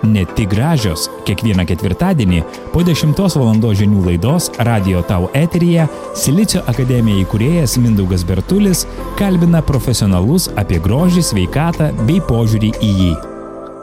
Ne tik gražios. Kiekvieną ketvirtadienį po 10 val. Žinių laidos Radio Tau eteryje Silicio akademija įkūrėjas Mindaugas Bertulis kalbina profesionalus apie grožį, sveikatą bei požiūrį į jį.